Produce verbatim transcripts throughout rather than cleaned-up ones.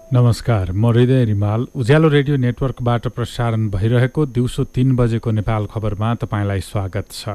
नमस्कार, म हृदय रिमाल। उज्यालो रेडियो नेटवर्कबाट प्रसारण भइरहेको दिउँसो तीन बजेको नेपाल खबरमा तपाईँलाई स्वागत छ।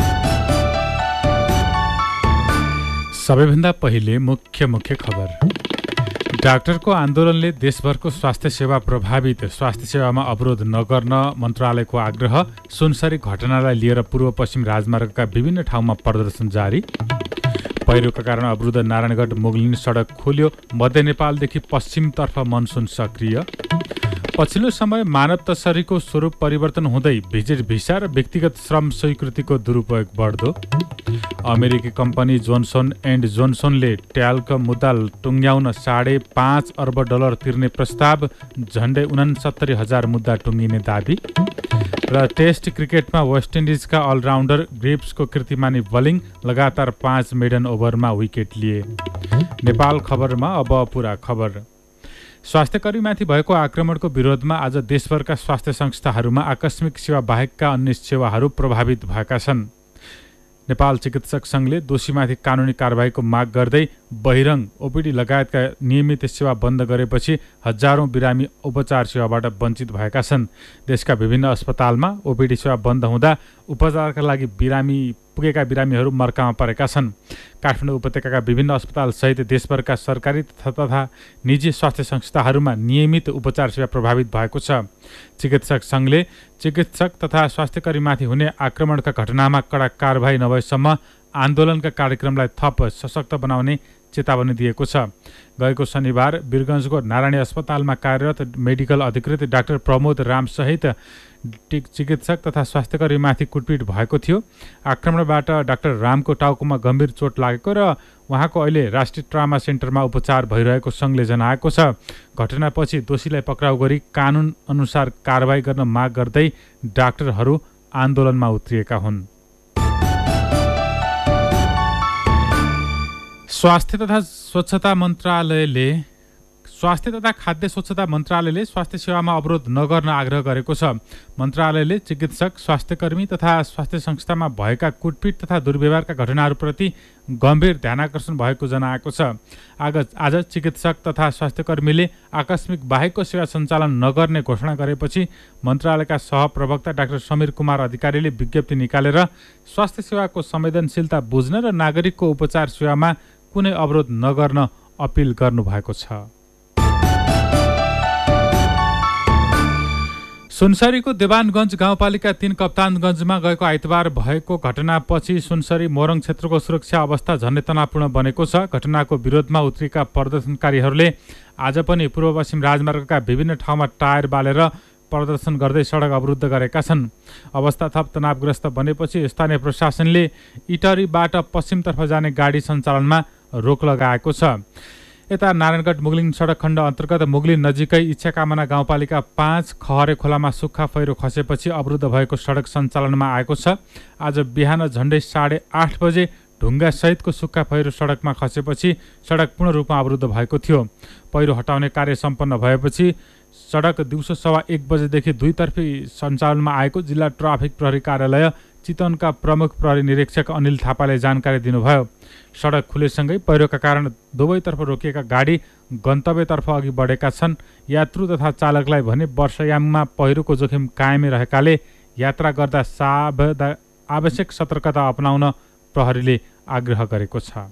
सबैभन्दा पहिले मुख्य मुख्य खबर। डाक्टरको आन्दोलनले देशभरको स्वास्थ्य सेवा प्रभावित, स्वास्थ्य सेवामा अवरोध नगर्न मन्त्रालयको आग्रह। सुनसरी घटनालाई लिएर पूर्व पश्चिम राजमार्गका विभिन्न ठाउँमा प्रदर्शन जारी। पहिरोका कारण अवरुद्ध नारायणगढ मुगलिन सडक खोल्यो। मध्य नेपालदेखि पश्चिमतर्फ मनसुन सक्रिय। पछिल्लो समय मानव तस्करीको स्वरूप परिवर्तन हुँदै भिजिट भिसा र व्यक्तिगत श्रम स्वीकृतिको दुरुपयोग बढ्दो। अमेरिकी कम्पनी जोनसन एन्ड जोनसनले ट्यालको मुद्दा टुङ्ग्याउन साढे पाँच अर्ब डलर तिर्ने प्रस्ताव। झन्डै उनसत्तरी हजार मुद्दा टुङ्गिने दाबी। र टेस्ट क्रिकेटमा वेस्ट इन्डिजका अलराउन्डर ग्रिप्सको कीर्तिमानी बलिङ, लगातार पाँच मेडन ओभरमा विकेट लिए। नेपाल खबरमा अब पुरा खबर। स्वास्थ्यकर्मीमाथि भएको आक्रमणको विरोधमा आज देशभरका स्वास्थ्य संस्थाहरूमा आकस्मिक सेवा बाहेकका अन्य सेवाहरू प्रभावित भएका छन्। नेपाल चिकित्सक सङ्घले दोषीमाथि कानुनी कारबाहीको माग गर्दै बहिरङ ओपिडी लगायतका नियमित सेवा बन्द गरेपछि हजारौं बिरामी उपचार सेवाबाट वञ्चित भएका छन्। देशका विभिन्न अस्पतालमा ओपिडी सेवा बन्द हुँदा उपचारका लागि बिरामी पुगेका बिरामीहरू मर्कामा परेका छन्। काठमाडौँ उपत्यकाका विभिन्न अस्पताल सहित देशभरका सरकारी तथा तथा निजी स्वास्थ्य संस्थाहरूमा नियमित उपचार सेवा प्रभावित भएको छ। चिकित्सक सङ्घले चिकित्सक तथा स्वास्थ्यकर्मीमाथि हुने आक्रमणका घटनामा कडा कारबाही नभएसम्म आन्दोलनका कार्यक्रमलाई थप सशक्त बनाउने चेतावनी दिएको छ। गएको शनिबार वीरगञ्जको नारायणी अस्पतालमा कार्यरत मेडिकल अधिकृत डाक्टर प्रमोद रामसहित चिकित्सक तथा स्वास्थ्यकर्मीमाथि कुटपिट भएको थियो। आक्रमणबाट डाक्टर रामको टाउकोमा गम्भीर चोट लागेको र उहाँको अहिले राष्ट्रिय ट्रामा सेन्टरमा उपचार भइरहेको सङ्घले जनाएको छ। घटनापछि दोषीलाई पक्राउ गरी कानुन अनुसार कारबाही गर्न माग गर्दै डाक्टरहरू आन्दोलनमा उत्रिएका हुन्। स्वास्थ्य तथा स्वच्छता मन्त्रालयले स्वास्थ्य तथा खाद्य स्वच्छता मन्त्रालयले स्वास्थ्य सेवामा अवरोध नगर्न आग्रह गरेको छ। मन्त्रालयले चिकित्सक, स्वास्थ्यकर्मी तथा स्वास्थ्य संस्थामा भएका कुटपिट तथा दुर्व्यवहारका घटनाहरूप्रति गम्भीर ध्यानाकर्षण भएको जनाएको छ। आज आज चिकित्सक तथा स्वास्थ्यकर्मीले आकस्मिक बाहेकको सेवा सञ्चालन नगर्ने घोषणा गरेपछि मन्त्रालयका सहप्रवक्ता डाक्टर समीर कुमार अधिकारीले विज्ञप्ति निकालेर स्वास्थ्य सेवाको संवेदनशीलता बुझ्न र नागरिकको उपचार सेवामा कुनै अवरोध नगर्न अपिल गर्नुभएको छ। सुनसरीको देवानगञ्ज गाउँपालिका तीन कप्तानगञ्जमा गएको आइतबार भएको घटनापछि सुनसरी मोरङ क्षेत्रको सुरक्षा अवस्था झन्डै तनावपूर्ण बनेको छ। घटनाको विरोधमा उत्रिएका प्रदर्शनकारीहरूले आज पनि पूर्व पश्चिम राजमार्गका विभिन्न ठाउँमा टायर बालेर प्रदर्शन गर्दै सडक अवरुद्ध गरेका छन्। अवस्था थप तनावग्रस्त बनेपछि स्थानीय प्रशासनले इटरीबाट पश्चिमतर्फ जाने गाडी सञ्चालनमा रोक लगाएको छ। यता नारायणगढ मुगलिन सडक खण्ड अन्तर्गत मुगलिन नजिकै इच्छाकामना गाउँपालिका पाँच खहरे खोलामा सुक्खा पहिरो खसेपछि अवरुद्ध भएको सडक सञ्चालनमा आएको छ। आज बिहान झन्डै साढे आठ बजे ढुङ्गा सहितको सुक्खा पहिरो सडकमा खसेपछि सडक पूर्ण रूपमा अवरुद्ध भएको थियो। पहिरो हटाउने कार्य सम्पन्न भएपछि सडक दिउँसो सवा एक बजेदेखि दुईतर्फी सञ्चालनमा आएको जिल्ला ट्राफिक प्रहरी कार्यालय चितवनका प्रमुख प्रहरी निरीक्षक अनिल थापाले जानकारी दिनुभयो। सडक खुलेसँगै पहिरोका कारण दुवैतर्फ रोकिएका गाडी गन्तव्यतर्फ अघि बढेका छन्। यात्रु तथा चालकलाई भने वर्षायाममा पहिरोको जोखिम कायमै रहेकाले यात्रा गर्दा सावधान आवश्यक सतर्कता अपनाउन प्रहरीले आग्रह गरेको छ।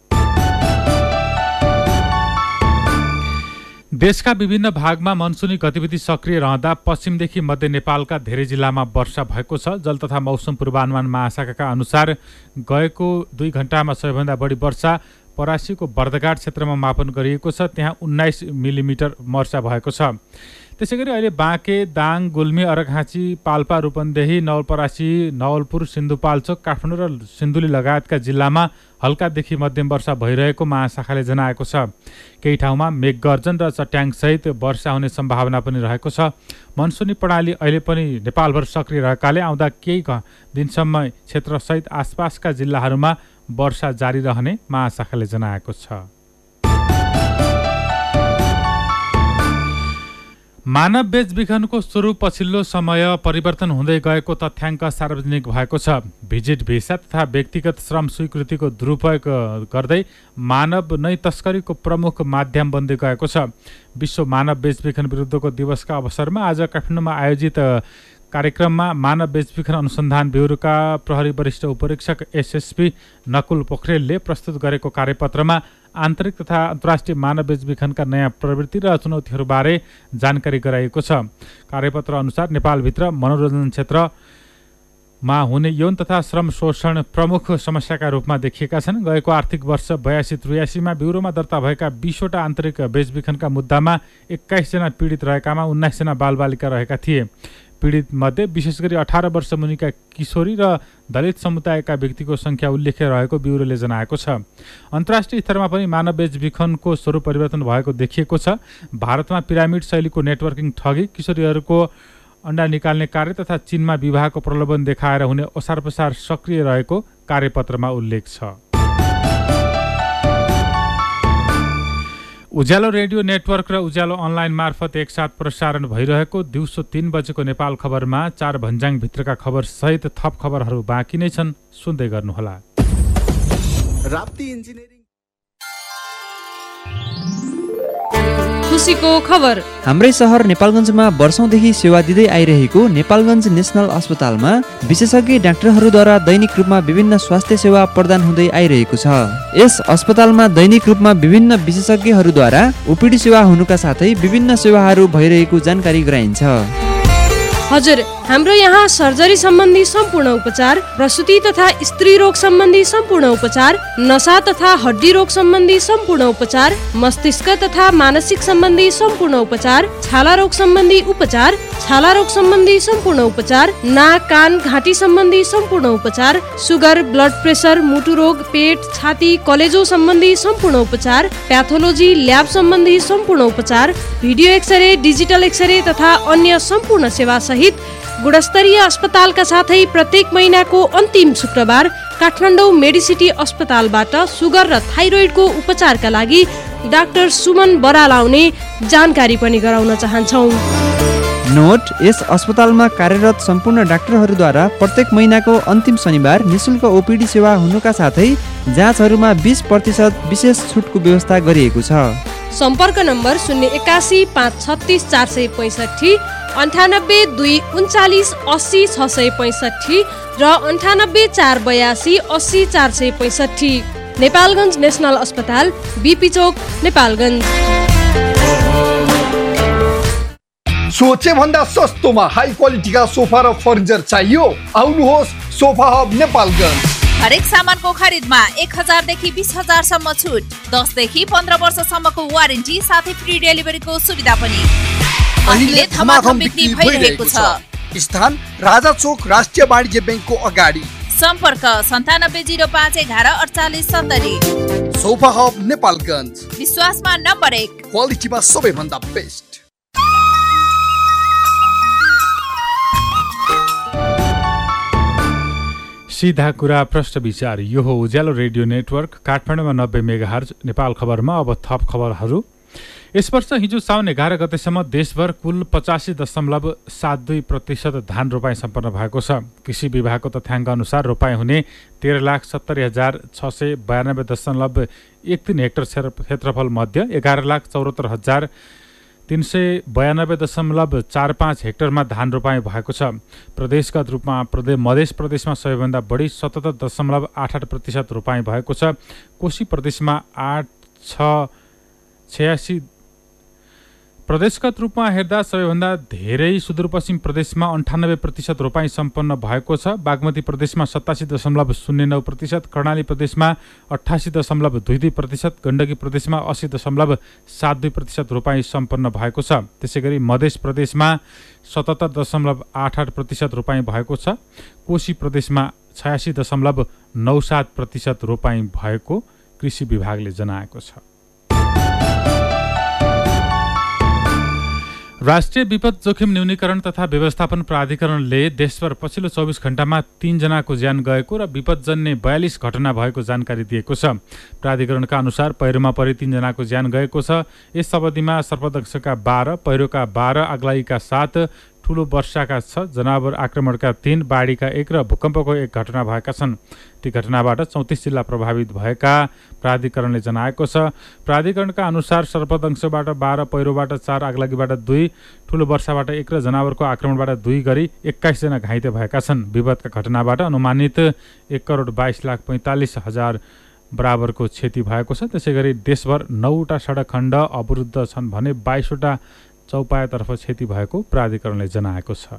देशका विभिन्न भागमा मनसुनी गतिविधि सक्रिय रहँदा पश्चिमदेखि मध्य नेपालका धेरै जिल्लामा वर्षा भएको छ। जल तथा मौसम पूर्वानुमान महाशाखाका अनुसार गएको दुई घण्टामा सबैभन्दा बढी वर्षा परासीको बर्दघाट क्षेत्रमा मापन गरिएको छ। त्यहाँ उन्नाइस मिलिमिटर वर्षा भएको छ। त्यसैगरी अहिले बाँके, दाङ, गुल्मी, अरघाँची, पाल्पा, रूपन्देही, नवलपरासी, नवलपुर, सिन्धुपाल्चोक, काठमाडौँ र सिन्धुली लगायतका जिल्लामा हल्कादेखि मध्यम वर्षा भइरहेको महाशाखाले जनाएको छ। केही ठाउँमा मेघगर्जन र चट्याङसहित वर्षा हुने सम्भावना पनि रहेको छ। मनसुनी प्रणाली अहिले पनि नेपालभर सक्रिय रहेकाले आउँदा केही दिनसम्म क्षेत्रसहित आसपासका जिल्लाहरूमा वर्षा जारी रहने महाशाखाले जनाएको छ। मानव बेचबिखनको स्वरूप पछिल्लो समय परिवर्तन हुँदै गएको तथ्याङ्क सार्वजनिक भएको छ। भिजिट भिसा तथा व्यक्तिगत श्रम स्वीकृतिको दुरुपयोग गर्दै मानव नै तस्करीको प्रमुख माध्यम बन्दै गएको छ। विश्व मानव बेचबिखन विरुद्धको दिवसका अवसरमा आज काठमाडौँमा आयोजित कार्यक्रममा मानव बेचबिखन अनुसन्धान ब्युरोका प्रहरी वरिष्ठ उपरीक्षक एसएसपी नकुल पोखरेलले प्रस्तुत गरेको कार्यपत्रमा आन्तरिक तथा अन्तर्राष्ट्रिय मानव बेचबिखनका नयाँ प्रवृत्ति र चुनौतीहरूबारे जानकारी गराइएको छ। कार्यपत्र अनुसार नेपालभित्र मनोरञ्जन क्षेत्रमा हुने यौन तथा श्रम शोषण प्रमुख समस्याका रूपमा देखिएका छन्। गएको आर्थिक वर्ष बयासी त्रियासीमा ब्युरोमा दर्ता भएका बीसवटा आन्तरिक बेचबिखनका मुद्दामा एक्काइसजना पीडित रहेकामा उन्नाइसजना बालबालिका रहेका थिए। पीडित मध्ये विशेष गरी अठार वर्ष मुनिका किशोरी र दलित समुदायका व्यक्तिको सङ्ख्या उल्लेख्य रहेको ब्युरोले जनाएको छ। अन्तर्राष्ट्रिय स्तरमा पनि मानव बेचबिखनको स्वरूप परिवर्तन भएको देखिएको छ। भारतमा पिरामिड शैलीको नेटवर्किङ ठगी, किशोरीहरूको अन्डा निकाल्ने कार्य तथा चीनमा विवाहको प्रलोभन देखाएर हुने ओसार पसार सक्रिय रहेको कार्यपत्रमा उल्लेख छ। उज्यालो रेडियो नेटवर्क र उज्यालो अनलाइन मार्फत एकसाथ प्रसारण भइरहेको दिउँसो तीन बजेको नेपाल खबरमा चार भन्ज्याङभित्रका खबर सहित थप खबरहरू बाँकी नै छन्, सुन्दै गर्नुहोला। राप्ती इन्जिनियरिङ खुसीको खबर। हाम्रै सहर नेपालगञ्जमा वर्षौंदेखि सेवा दिँदै आइरहेको नेपालगञ्ज नेसनल अस्पतालमा विशेषज्ञ डाक्टरहरूद्वारा दैनिक रूपमा विभिन्न स्वास्थ्य सेवा प्रदान हुँदै आइरहेको छ। यस अस्पतालमा दैनिक रूपमा विभिन्न विशेषज्ञहरूद्वारा ओपीडी सेवा हुनुका साथै विभिन्न सेवाहरू भइरहेको जानकारी गराइन्छ। हजुर, हाम्रो यहाँ सर्जरी सम्बन्धी सम्पूर्ण उपचार, प्रसुति तथा स्त्री रोग सम्बन्धी सम्पूर्ण उपचार, नसा तथा हड्डी रोग सम्बन्धी सम्पूर्ण उपचार, मस्तिष्क तथा मानसिक सम्बन्धी सम्पूर्ण उपचार, छाला रोग सम्बन्धी उपचार, छाला रोग सम्बन्धी सम्पूर्ण उपचार, नाक कान घाँटी सम्बन्धी सम्पूर्ण उपचार, सुगर, ब्लड प्रेसर, मुटु रोग, पेट, छाती, कलेजो सम्बन्धी सम्पूर्ण उपचार, प्याथोलोजी, ल्याब सम्बन्धी सम्पूर्ण उपचार, भिडियो एक्सरे, डिजिटल एक्सरे तथा अन्य सम्पूर्ण सेवा सहित गुणस्तरीय अस्पतालका साथै प्रत्येक महिनाको अन्तिम शुक्रबार काठमाडौँ मेडिसिटी अस्पतालबाट सुगर र थाइरोइडको उपचारका लागि डाक्टर सुमन बराल आउने जानकारी पनि गराउन चाहन्छौँ। नोट, यस अस्पतालमा कार्यरत सम्पूर्ण डाक्टरहरूद्वारा प्रत्येक महिनाको अन्तिम शनिबार निशुल्क ओपीडी सेवा हुनुका साथै जाँचहरूमा बीस प्रतिशत विशेष छुटको व्यवस्था गरिएको छ। सम्पर्क नम्बर शून्य एकासी पाँच छत्तिस चार सय पैँसठी, अन्ठानब्बे दुई उन्चालिस अस्सी छ सय पैँसठी र अन्ठानब्बे चार बयासी अस्सी चार सय पैँसठी। नेपालगञ्ज नेसनल अस्पताल, बीपी चोक, नेपालगञ्ज। सोचे भन्दा सस्तोमा हाई क्वालिटीका सोफा र फर्निचर चाहियो? आउनुहोस् सोफा हब नेपालगञ्ज। हरेक सामानको खरिदमा एक हजारदेखि बिस हजारसम्म छुट, दसदेखि पन्ध्र वर्षसम्मको वारेन्टी साथै फ्री डेलिभरीको सुविधा पनि। अहिले धमाधम बिक्री भइरहेको छ। स्थान राजा चोक राष्ट्रिय वाणिज्य ब्याङ्कको अगाडि। सम्पर्क सन्तानब्बे जिरो पाँच एघार अडचालिस सत्तरी। सोफा हब नेपालगञ्ज, विश्वासमा नम्बर एक, क्वालिटीमा सबैभन्दा बेस्ट। सीधा कुरा प्रश्न विचार, यो हो उज्यालो रेडियो नेटवर्क काठमाडौँमा नब्बे मेगाहर्ज। नेपाल खबरमा अब थप खबरहरू। यस वर्ष हिजो साउन एघार गतेसम्म देशभर कुल पचासी दशमलव सात दुई प्रतिशत धान रोपाइँ सम्पन्न भएको छ। कृषि विभागको तथ्याङ्क अनुसार रोपाइँ हुने तेह्र लाख सत्तरी हजार छ सय बयानब्बे दशमलव एक तिन हेक्टर क्षेत्रफल मध्ये एघार लाख चौहत्तर हजार तीन सय बयानब्बे दशमलव चार पाँच हेक्टरमा धान रोपाइँ भएको छ। प्रदेशगत रूपमा प्रदेश मध्य प्रदेशमा सबैभन्दा बढी सतहत्तर दशमलव आठ आठ प्रतिशत रोपाइँ भएको छ। कोशी प्रदेशमा आठ छ छयासी प्रदेशगत रूपमा हेर्दा सबैभन्दा धेरै सुदूरपश्चिम प्रदेशमा अन्ठानब्बे प्रतिशत रोपाइँ सम्पन्न भएको छ। बागमती प्रदेशमा सतासी दशमलव शून्य नौ प्रतिशत, कर्णाली प्रदेशमा अठासी दशमलव दुई दुई प्रतिशत, गण्डकी प्रदेशमा अस्सी दशमलव सात दुई प्रतिशत रोपाइँ सम्पन्न भएको छ। त्यसै गरी मध्य प्रदेशमा सतहत्तर दशमलव आठ आठ प्रतिशत रोपाइँ भएको छ। कोशी प्रदेशमा छयासी दशमलव नौ सात प्रतिशत रोपाइँ भएको कृषि विभागले जनाएको छ। राष्ट्रिय विपद जोखिम न्यूनीकरण तथा व्यवस्थापन प्राधिकरणले देशभर पछिल्लो चौबिस घण्टामा तीनजनाको ज्यान गएको र विपदजन्य बयालिस घटना भएको जानकारी दिएको छ। प्राधिकरणका अनुसार पहिरोमा परि तीनजनाको ज्यान गएको छ। यस अवधिमा सर्पदंशका बाह्र, पहिरोका बाह्र, आगलागीका सात, ठुलो वर्षाका छ, जनावर आक्रमणका तीन, बाढीका एक र भूकम्पको एक घटना भएका छन्। ती घटनाबाट चौतिस जिल्ला प्रभावित भएका प्राधिकरणले जनाएको छ। प्राधिकरणका अनुसार सर्पदंशबाट बाह्र, पहिरोबाट चार, आगलागीबाट दुई, ठुलो वर्षाबाट एक र जनावरको आक्रमणबाट दुई गरी एक्काइसजना घाइते भएका छन्। विपदका घटनाबाट अनुमानित एक करोड बाइस लाख पैँतालिस हजार बराबरको क्षति भएको छ। त्यसै गरी देशभर नौवटा सडक खण्ड अवरुद्ध छन् भने बाइसवटा चौपायातर्फ क्षति भएको प्राधिकरणले जनाएको छ।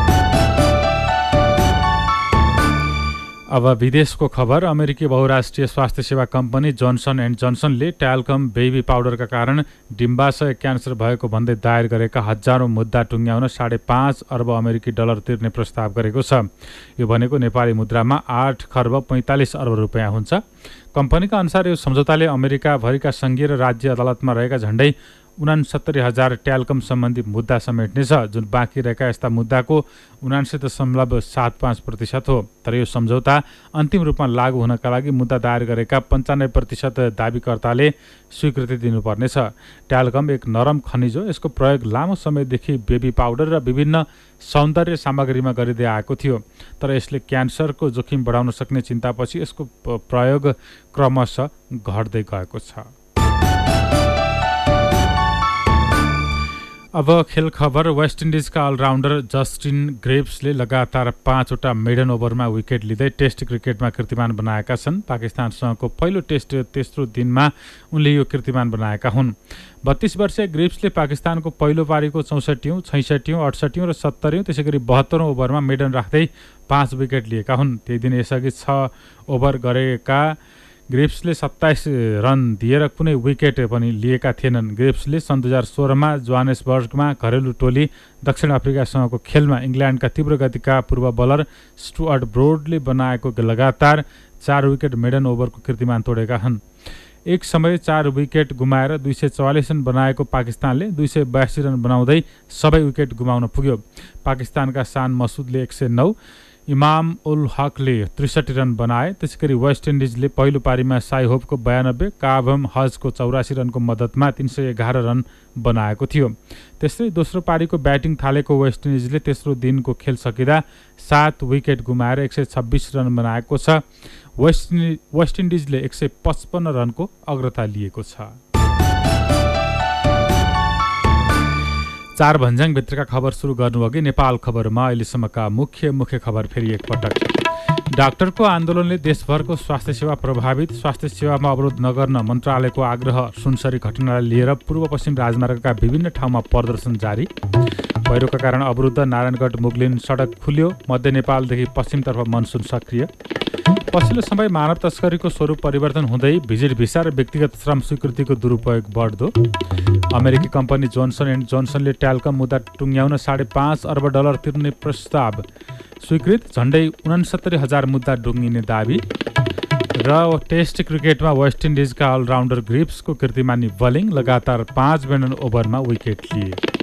अब विदेशको खबर। अमेरिकी बहुराष्ट्रिय स्वास्थ्य सेवा कम्पनी जोन्सन एन्ड जोन्सनले ट्याल्कम बेबी पाउडरका कारण डिम्बाशय क्यान्सर भएको भन्दै दायर गरेका हजारौं मुद्दा टुङ्ग्याउन साढे पाँच अर्ब अमेरिकी डलर तिर्ने प्रस्ताव गरेको छ। यो भनेको नेपाली मुद्रामा आठ खर्ब पैँतालिस अर्ब रुपियाँ हुन्छ। कम्पनीका अनुसार यो सम्झौताले अमेरिकाभरिका सङ्घीय र राज्य अदालतमा रहेका झण्डै उनासत्तरी हजार ट्याल्कम सम्बन्धी मुद्दा समेट्नेछ, जुन बाँकी रहेका यस्ता मुद्दाको उनासी दशमलव सात पाँच प्रतिशत हो। तर यो सम्झौता अन्तिम रूपमा लागू हुनका लागि मुद्दा दायर गरेका पन्चानब्बे प्रतिशत दाबीकर्ताले स्वीकृति दिनुपर्नेछ। ट्याल्कम एक नरम खनिज हो। यसको प्रयोग लामो समयदेखि बेबी पाउडर र विभिन्न सौन्दर्य सामग्रीमा गरिँदै आएको थियो। तर यसले क्यान्सरको जोखिम बढाउन सक्ने चिन्तापछि यसको प्रयोग क्रमशः घट्दै गएको छ। अब खेल खबर। वेस्ट इन्डिजका अलराउन्डर जस्टिन ग्रेव्सले लगातार पाँचवटा मेडन ओभरमा विकेट लिँदै टेस्ट क्रिकेटमा कीर्तिमान बनाएका छन्। पाकिस्तानसँगको पहिलो टेस्ट तेस्रो दिनमा उनले यो कीर्तिमान बनाएका हुन्। बत्तीस वर्षीय ग्रेव्सले पाकिस्तानको पहिलो पारीको चौसठीौँ, छैसठीौँ, अठसठीौँ र सत्तरीौँ त्यसै गरी बहत्तरौँ ओभरमा मेडन राख्दै पाँच विकेट लिएका हुन्। त्यही दिन यसअघि छ ओभर गरेका ग्रेव्सले सत्ताइस रन दिएर कुनै विकेट पनि लिएका थिएनन्। ग्रेव्सले सन् दुई हजार सोह्रमा जोहानेसबर्गमा घरेलु टोली दक्षिण अफ्रिकासँगको खेलमा इङ्ल्यान्डका तीव्र गतिका पूर्व बलर स्टुअर्ट ब्रोडले बनाएको लगातार चार विकेट मेडन ओभरको कीर्तिमान तोडेका हुन्। एक समय चार विकेट गुमाएर दुई सय चौवालिस रन बनाएको पाकिस्तानले दुई सय बयासी रन बनाउँदै सबै विकेट गुमाउन पुग्यो। पाकिस्तानका शान मसुदले एक सय नौ, इमाम उल हकले त्रिसठी रन बनाए। त्यसै गरी वेस्ट इन्डिजले पहिलो पारीमा साई होपको बयानब्बे, काभम हजको चौरासी रनको मद्दतमा तीन सय एघार रन बनाएको थियो। त्यस्तै दोस्रो पारीको ब्याटिङ थालेको वेस्ट इन्डिजले तेस्रो दिनको खेल सकिँदा सात विकेट गुमाएर एक सय छब्बिस रन बनाएको छ। वेस्ट वेस्ट इन्डिजले एक सय पचपन्न रनको अग्रता लिएको छ। चार भन्ज्याङ भित्रका खबर सुरु गर्नुअघि नेपाल खबरमा अहिलेसम्मका मुख्य मुख्य खबर फेरि एकपटक। डाक्टरको आन्दोलनले देशभरको स्वास्थ्य सेवा प्रभावित, स्वास्थ्य सेवामा अवरोध नगर्न मन्त्रालयको आग्रह। सुनसरी घटनालाई लिएर पूर्व पश्चिम राजमार्गका विभिन्न ठाउँमा प्रदर्शन जारी। पहिरोका कारण अवरुद्ध नारायणगढ मुगलिन सडक खुल्यो। मध्य नेपालदेखि पश्चिमतर्फ मनसुन सक्रिय। पछिल्लो समय मानव तस्करीको स्वरूप परिवर्तन हुँदै भिजिट भिसा र व्यक्तिगत श्रम स्वीकृतिको दुरुपयोग बढ्दो। अमेरिकी कम्पनी जोन्सन एन्ड जोन्सनले ट्याल्कम मुद्दा टुङ्ग्याउन साढे पाँच अर्ब डलर तिर्ने प्रस्ताव स्वीकृत। झण्डै उनासत्तरी हजार मुद्दा डुङ्गिने दाबी। र टेस्ट क्रिकेटमा वेस्ट इन्डिजका अलराउन्डर ग्रेव्सको कीर्तिमानी बलिङ, लगातार पाँच मेडन ओभरमा विकेट लिए।